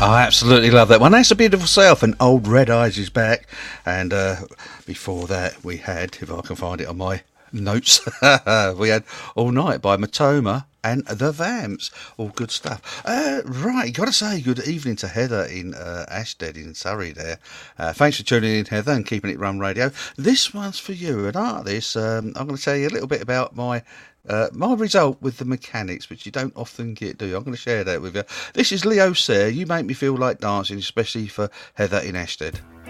I absolutely love that one. That's a beautiful self, and Old Red Eyes is back. And before that, we had, if I can find it on my notes, we had All Night by Matoma and the Vamps. All good stuff. Right, got to say good evening to Heather in Ashstead in Surrey there. Thanks for tuning in, Heather, and keeping it Run Radio. This one's for you, and after this, I'm going to tell you a little bit about my result with the mechanics, which you don't often get, do you? I'm going to share that with you. This is Leo Sayer, You Make Me Feel Like Dancing, especially for Heather in Ashstead.